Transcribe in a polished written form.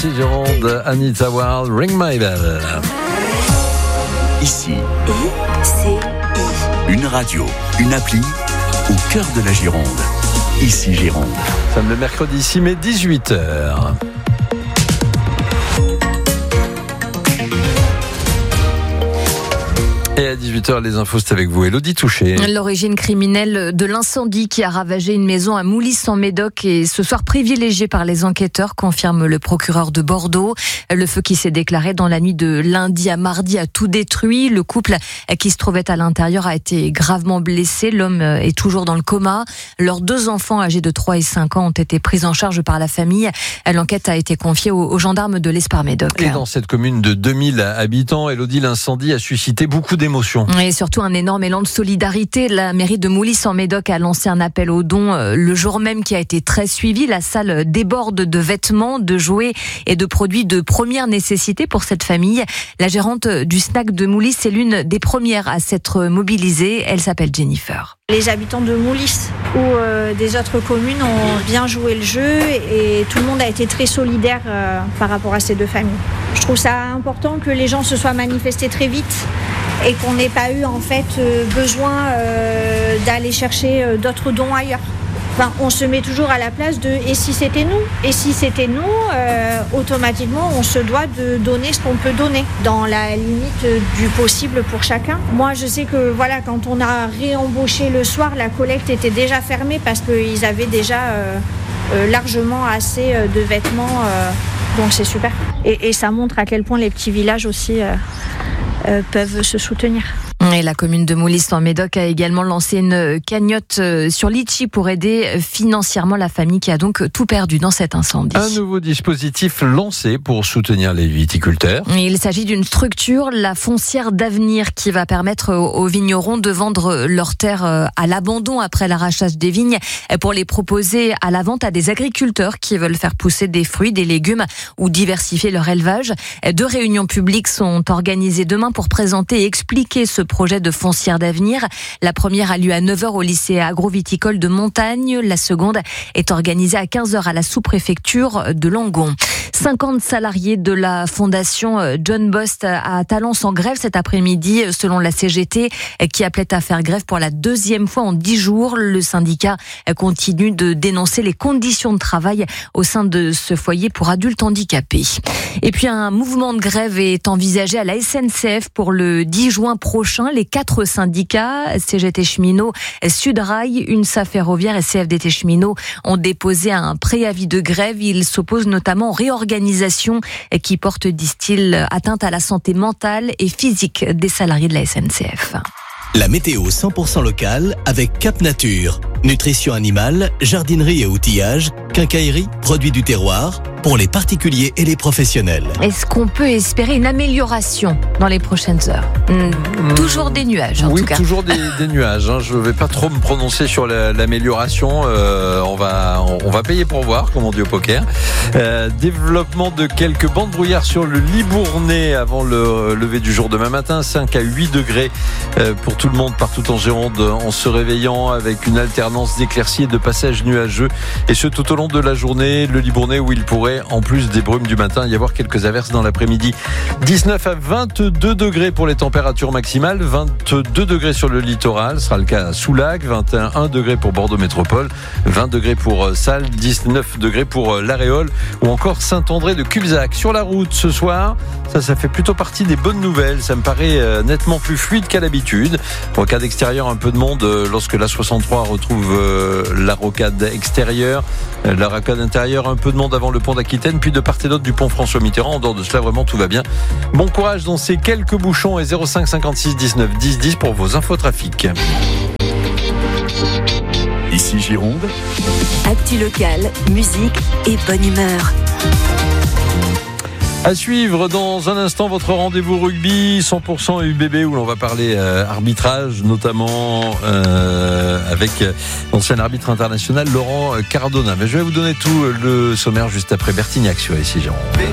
Ici Gironde, Anita Wild, Ring My Bell. Ici, une radio, une appli au cœur de la Gironde. Ici Gironde. Nous sommes le mercredi 6 mai, 18h. Et à 18h, les infos, c'est avec vous, Élodie Touché. L'origine criminelle de l'incendie qui a ravagé une maison à Moulis-en-Médoc est ce soir privilégiée par les enquêteurs, confirme le procureur de Bordeaux. Le feu qui s'est déclaré dans la nuit de lundi à mardi a tout détruit. Le couple qui se trouvait à l'intérieur a été gravement blessé. L'homme est toujours dans le coma. Leurs 2 enfants âgés de 3 et 5 ans ont été pris en charge par la famille. L'enquête a été confiée aux gendarmes de l'Espar-Médoc. Et dans cette commune de 2000 habitants, Élodie, l'incendie a suscité beaucoup d'émotions. Et surtout un énorme élan de solidarité. La mairie de Moulis-en-Médoc a lancé un appel aux dons le jour même qui a été très suivi. La salle déborde de vêtements, de jouets et de produits de première nécessité pour cette famille. La gérante du snack de Moulis est l'une des premières à s'être mobilisée. Elle s'appelle Jennifer. Les habitants de Moulis ou des autres communes ont bien joué le jeu et tout le monde a été très solidaire par rapport à ces 2 familles. Je trouve ça important que les gens se soient manifestés très vite et qu'on n'ait pas eu en fait besoin d'aller chercher d'autres dons ailleurs. Enfin, on se met toujours à la place de « et si c'était nous ?» Et si c'était nous, automatiquement, on se doit de donner ce qu'on peut donner dans la limite du possible pour chacun. Moi, je sais que voilà, quand on a réembauché le soir, la collecte était déjà fermée parce qu'ils avaient déjà largement assez de vêtements. Donc c'est super. Et ça montre à quel point les petits villages aussi peuvent se soutenir. Et la commune de Moulis-en-Médoc a également lancé une cagnotte sur Litchi pour aider financièrement la famille qui a donc tout perdu dans cet incendie. Un nouveau dispositif lancé pour soutenir les viticulteurs. Il s'agit d'une structure, la foncière d'avenir, qui va permettre aux vignerons de vendre leurs terres à l'abandon après l'arrachage des vignes pour les proposer à la vente à des agriculteurs qui veulent faire pousser des fruits, des légumes ou diversifier leur élevage. 2 réunions publiques sont organisées demain pour présenter et expliquer ce projet de foncière d'avenir. La première a lieu à 9h au lycée agroviticole de Montagne. La seconde est organisée à 15h à la sous-préfecture de Langon. 50 salariés de la fondation John Bost à Talence en grève cet après-midi, selon la CGT, qui appelait à faire grève pour la 2e fois en 10 jours. Le syndicat continue de dénoncer les conditions de travail au sein de ce foyer pour adultes handicapés. Et puis un mouvement de grève est envisagé à la SNCF pour le 10 juin prochain. Les 4 syndicats, CGT Cheminots, Sudrail, UNSA Ferroviaire et CFDT Cheminots, ont déposé un préavis de grève. Ils s'opposent notamment aux réorganisations qui portent, disent-ils, atteinte à la santé mentale et physique des salariés de la SNCF. La météo 100% locale avec Cap Nature. Nutrition animale, jardinerie et outillage, quincaillerie, produits du terroir, pour les particuliers et les professionnels. Est-ce qu'on peut espérer une amélioration dans les prochaines heures ? Toujours des nuages, en tout cas. Oui, toujours des nuages. Je ne vais pas trop me prononcer sur l'amélioration. On va payer pour voir, comme on dit au poker. Développement de quelques bancs de brouillard sur le Libournais avant le lever du jour demain matin. 5 à 8 degrés pour tout le monde partout en Gironde en se réveillant avec une alternance d'éclaircies et de passages nuageux. Et ce tout au long de la journée. Le Libournais où il pourrait, en plus des brumes du matin, y avoir quelques averses dans l'après-midi. 19 à 22 degrés pour les températures maximales, 22 degrés sur le littoral, ce sera le cas à Soulac, 21 degrés pour Bordeaux Métropole, 20 degrés pour Salles, 19 degrés pour l'Aréole ou encore Saint-André de Cubzac. Sur la route ce soir, ça fait plutôt partie des bonnes nouvelles, ça me paraît nettement plus fluide qu'à l'habitude. Rocade extérieure, un peu de monde lorsque la 63 retrouve la rocade extérieure, la rocade intérieure, un peu de monde avant le pont d'Aquitaine, puis de part et d'autre du pont François Mitterrand. En dehors de cela, vraiment tout va bien. Bon courage dans ces quelques bouchons et 05 56 19 10 10 pour vos infotrafics. Ici Gironde. Actu locale, musique et bonne humeur. À suivre dans un instant votre rendez-vous rugby 100% UBB où l'on va parler arbitrage, notamment avec l'ancien arbitre international Laurent Cardona. Mais je vais vous donner tout le sommaire juste après Bertignac sur Ici Gironde.